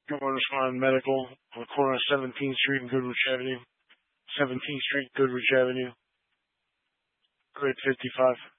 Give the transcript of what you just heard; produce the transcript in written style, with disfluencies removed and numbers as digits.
Governor's Farm Medical on the corner of 17th Street and Goodrich Avenue. 17th Street, Goodrich Avenue. Grade 55.